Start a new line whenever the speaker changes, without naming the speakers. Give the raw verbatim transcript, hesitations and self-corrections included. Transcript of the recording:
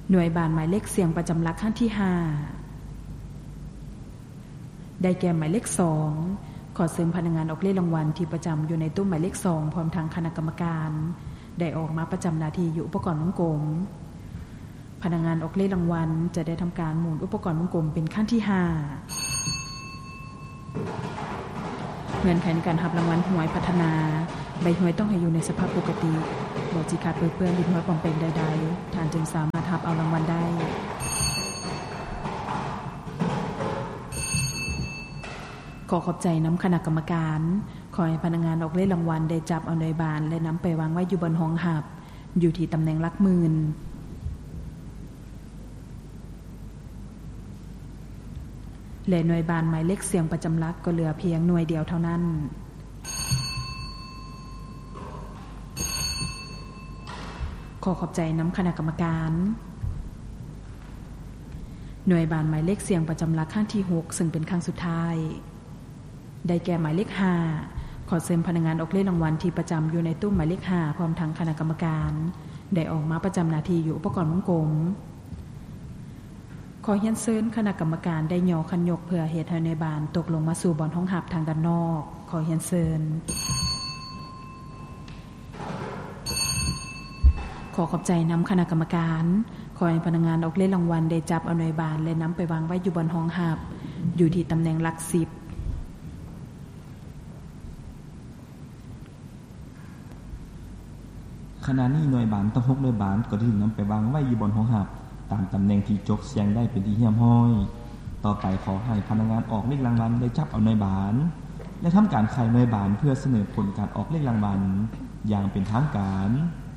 หน่วยบานหมายเลขเสียงประจำหลักขั้นที่ห้าได้แก่หมายเลขสองขอเสริมพนักงานออกเลขรางวัลที่ประจำอยู่ในตู้หมายเลขสองพร้อมทางคณะกรรมการได้ออกมาประจำหน้าที่อยู่อุปกรณ์วงกลมพนักงานออกเลขรางวัลจะได้ทำการหมุนอุปกรณ์วงกลมเป็นขั้นที่ห้าเงื่อนไขในการรับรางวัลหวยพัฒนาใบหวยต้องให้อยู่ในสภาพปกติบ่จิขาดเปื้อนหรือหวยปลอมแปลงใดๆท่านจึงสามารถรับเอารางวัลได้ขอขอบใจน้ำคณะกรรมการขอให้พนักงานออกเลขรางวัลได้จับเอาหน่วยบานและนำไปวางไว้อยู่บนห้องหับอยู่ที่ตำแหน่งหลักหมื่นและหน่วยบานหมายเลขเสียงประจำหลักก็เหลือเพียงหน่วยเดียวเท่านั้นขอขอบใจน้ำคณะกรรมการหน่วยบานหมายเลขเสียงประจำหลักข้างที่หกซึ่งเป็นครั้งสุดท้ายได้แก่หมายเลขห้าขอเสริมพนักงานออกเลขรางวัลที่ประจำอยู่ในตู้หมายเลขห้าพร้อมทั้งคณะกรรมการได้ออกมาประจำหน้าที่อยู่อุปกรณ์วงกลมขอเฮียนเซินคณะกรรมการได้ย่อคันยกเพื่อเหตุให้ในบานตกลงมาสู่บอนห้องหับทางด้านนอกขอเฮียนเซินขอขอบใจนำคณะกรรมการขอให้พนักงานออกเลขรางวัลได้จับเอาหน่วยบานและนำไปวางไว้อยู่บนห้องหับอยู่ที่ตำแหน่งหลักสิบ
ขณะนี้หน่วยบานต้องพกหน่วยบานก็ถึงนำไปวางไว้อยู่บนห้องหับตามตำแหน่งที่จกเสียงได้เป็นที่เหี้ยมห้อยต่อไปขอให้พนักงานออกเลขรางวัลได้จับเอาหน่วยบานและทำการไขหน่วยบานเพื่อเสนอผลการออกเลขรางวัลอย่างเป็นทางการ